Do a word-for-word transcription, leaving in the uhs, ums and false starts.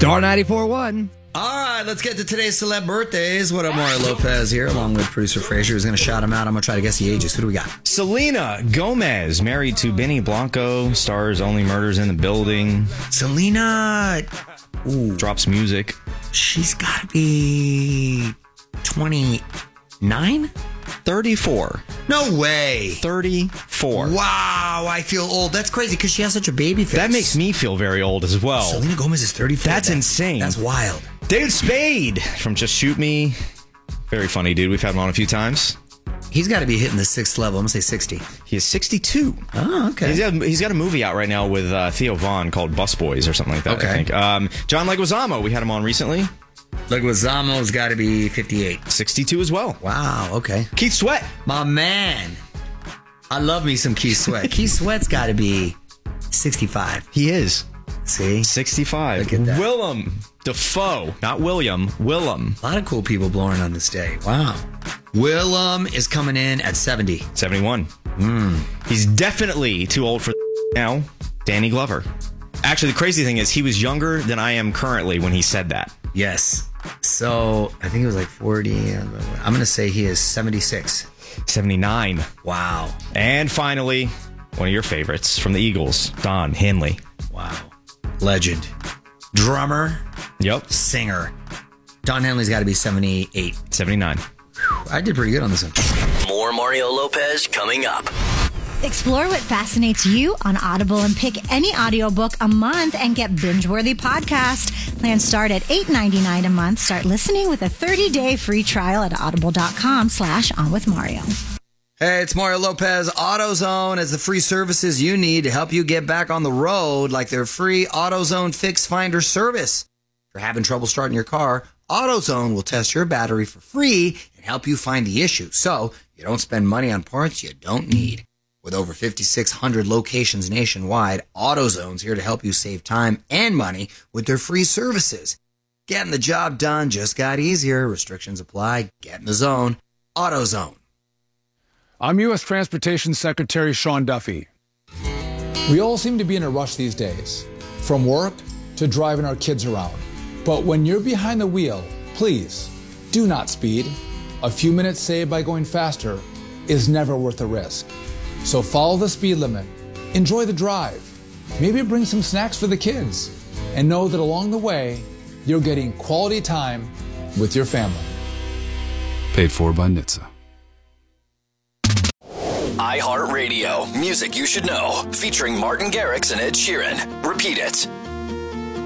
Star ninety-four point one. All right, let's get to today's celeb birthdays. What up, Mario Lopez here, along with producer Frazier, who's going to shout him out. I'm going to try to guess the ages. Who do we got? Selena Gomez, married to Benny Blanco, stars Only Murders in the Building. Selena. Ooh, drops music. She's got to be twenty-nine? thirty-four. No way. thirty-four. Wow, I feel old. That's crazy because she has such a baby face. That makes me feel very old as well. Selena Gomez is thirty-four. That's that, insane. That's wild. David Spade from Just Shoot Me. Very funny dude. We've had him on a few times. He's got to be hitting the sixth level. I'm going to say sixty. He is sixty-two. Oh, okay. He's got, he's got a movie out right now with uh, Theo Vaughn called Busboys or something like that, okay. I think. Um, John Leguizamo, we had him on recently. Leguizamo's got to be fifty-eight. sixty-two as well. Wow, okay. Keith Sweat. My man. I love me some Keith Sweat. Keith Sweat's got to be sixty-five. He is. See? sixty-five. Look at that. Willem Dafoe. Not William. Willem. A lot of cool people born on this day. Wow. Willem is coming in at seventy. seventy-one. Mm. He's definitely too old for now. Danny Glover. Actually, the crazy thing is he was younger than I am currently when he said that. Yes. So, I think he was like forty. I'm going to say he is seventy-six. seventy-nine. Wow. And finally, one of your favorites from the Eagles, Don Henley. Wow. Legend. Drummer. Yep. Singer. Don Henley's got to be seventy-eight. seventy-nine. Whew, I did pretty good on this one. More Mario Lopez coming up. Explore what fascinates you on Audible and pick any audiobook a month and get binge-worthy podcast. Plans start at eight ninety-nine a month. Start listening with a thirty-day free trial at audible.com slash on with Mario. Hey, it's Mario Lopez. AutoZone has the free services you need to help you get back on the road, like their free AutoZone Fix Finder service. If you're having trouble starting your car, AutoZone will test your battery for free and help you find the issue, so you don't spend money on parts you don't need. With over fifty-six hundred locations nationwide, AutoZone's here to help you save time and money with their free services. Getting the job done just got easier. Restrictions apply. Get in the zone. AutoZone. I'm U S Transportation Secretary Sean Duffy. We all seem to be in a rush these days, from work to driving our kids around. But when you're behind the wheel, please do not speed. A few minutes saved by going faster is never worth the risk. So follow the speed limit, enjoy the drive, maybe bring some snacks for the kids, and know that along the way, you're getting quality time with your family. Paid for by N H T S A. iHeartRadio. Music you should know. Featuring Martin Garrix and Ed Sheeran. Repeat it.